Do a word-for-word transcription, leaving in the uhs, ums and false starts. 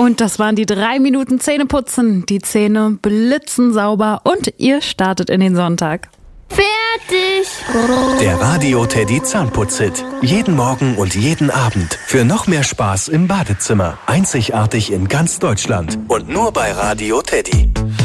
Und das waren die drei Minuten Zähneputzen. Die Zähne blitzen sauber und ihr startet in den Sonntag. Fertig! Der Radio Teddy Zahnputz-Hit. Jeden Morgen und jeden Abend. Für noch mehr Spaß im Badezimmer. Einzigartig in ganz Deutschland. Und nur bei Radio Teddy.